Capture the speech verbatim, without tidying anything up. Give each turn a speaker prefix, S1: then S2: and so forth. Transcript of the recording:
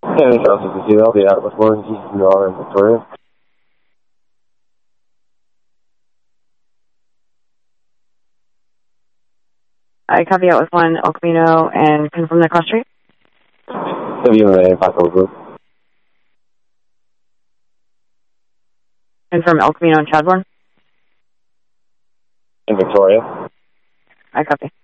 S1: Anything else you can see, I'll be out with more East Nor in Victoria.
S2: I copy out with one El Camino and confirm the cross street.
S1: W M A, Paco Group.
S2: Confirm El Camino and Chadbourne.
S1: In Victoria.
S2: I copy.